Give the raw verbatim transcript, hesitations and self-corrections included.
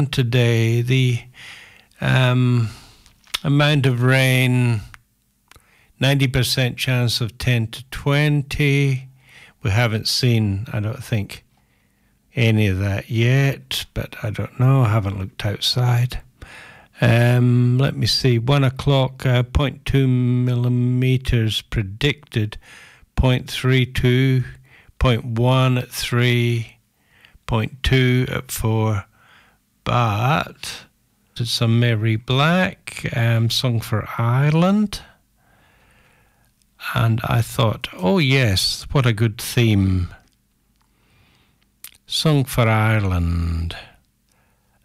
today. The um, amount of rain, ninety percent chance of ten to twenty. We haven't seen, I don't think, any of that yet, but I don't know. I haven't looked outside. Um, let me see. One o'clock, uh, zero point two millimeters predicted. zero point three two, zero point one at three, zero point two at four. But it's some Mary Black, um, Song for Ireland. And I thought, oh yes, what a good theme. Song for Ireland.